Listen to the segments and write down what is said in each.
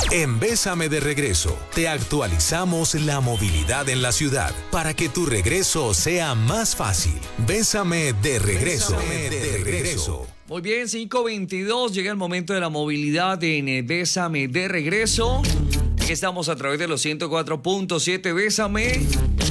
En Bésame de Regreso, te actualizamos la movilidad en la ciudad para que tu regreso sea más fácil. Bésame de regreso. Bésame de regreso. Muy bien, 5:22, llega el momento de la movilidad en Bésame de Regreso. Aquí estamos a través de los 104.7 Bésame.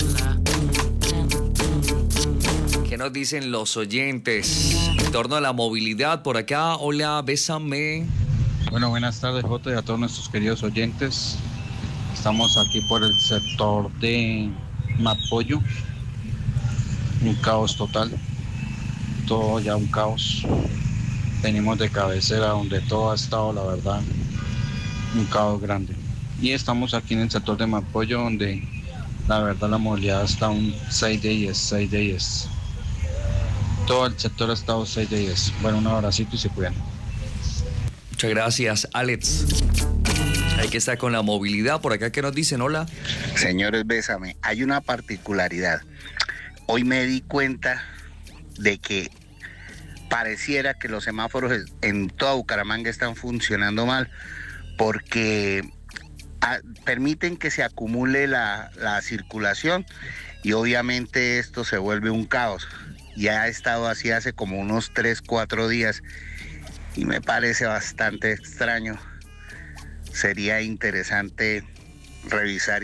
¿Qué nos dicen los oyentes en torno a la movilidad por acá? Hola, Bésame. Bueno, buenas tardes, Jota, y a todos nuestros queridos oyentes. Estamos aquí por el sector de Mapollo. Un caos total. Todo ya un caos. Venimos de cabecera donde todo ha estado, la verdad, un caos grande. Y estamos aquí en el sector de Mapollo donde la verdad la movilidad está un 6 de 10, 6 de 10. Todo el sector ha estado 6 de 10. Bueno, un abracito y se cuidan. Muchas gracias, Alex. Hay que estar con la movilidad. Por acá, ¿qué nos dicen? Hola. Señores, Bésame, hay una particularidad. Hoy me di cuenta de que pareciera que los semáforos en toda Bucaramanga están funcionando mal porque permiten que se acumule la circulación y obviamente esto se vuelve un caos. Ya ha estado así hace como unos 3-4 días y me parece bastante extraño. Sería interesante revisar